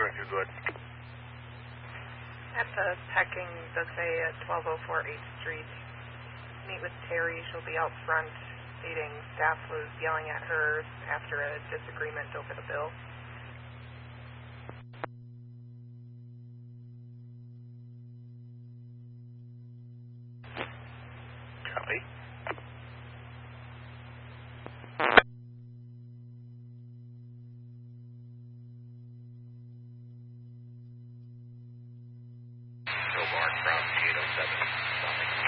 2, go ahead. At the Pecking Buffet at 1204 8th Street, meet with Terry. She'll be out front, stating staff was yelling at her after a disagreement over the bill.